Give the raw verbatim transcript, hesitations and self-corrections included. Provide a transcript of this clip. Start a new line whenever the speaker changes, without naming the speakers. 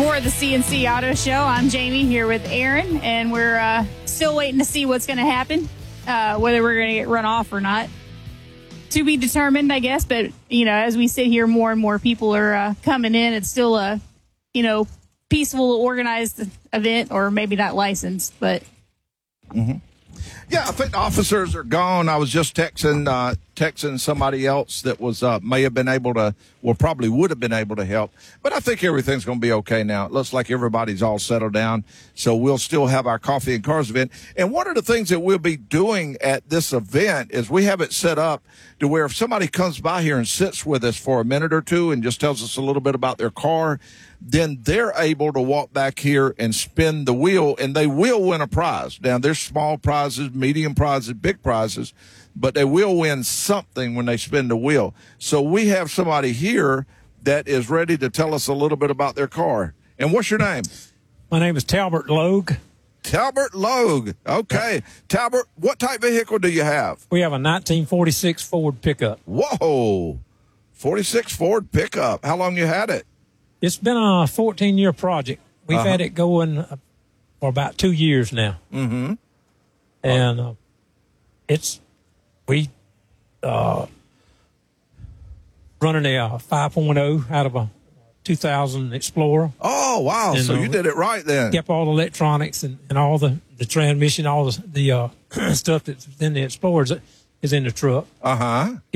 for the C N C Auto Show. I'm Jamie here with Aaron, and we're uh, still waiting to see what's going to happen, uh, whether we're going to get run off or not. To be determined, I guess. But, you know, as we sit here, more and more people are uh, coming in. It's still a, you know, peaceful, organized event, or maybe not licensed, but.
Mm-hmm. Yeah, I think the officers are gone. I was just texting uh, texting somebody else that was uh, may have been able to, well, probably would have been able to help. But I think everything's going to be okay now. It looks like everybody's all settled down. So we'll still have our Coffee and Cars event. And one of the things that we'll be doing at this event is we have it set up to where if somebody comes by here and sits with us for a minute or two and just tells us a little bit about their car, then they're able to walk back here and spin the wheel, and they will win a prize. Now, there's small prizes, medium prizes, big prizes, but they will win something when they spin the wheel. So we have somebody here that is ready to tell us a little bit about their car. And what's your name?
My name is Talbert Logue.
Talbert Logue. Okay. Yeah. Talbert, what type vehicle do you have?
We have a nineteen forty-six Ford pickup.
Whoa. forty-six Ford pickup. How long you had it?
It's been a fourteen-year project. We've uh-huh. had it going for about two years now.
Mm-hmm.
And uh, it's, we uh, running a uh, five point oh out of a two thousand Explorer.
Oh, wow. And, so uh, you did it right then.
Kept all the electronics and, and all the, the transmission, all the, the uh, stuff that's in the Explorer is in the truck.
Uh-huh.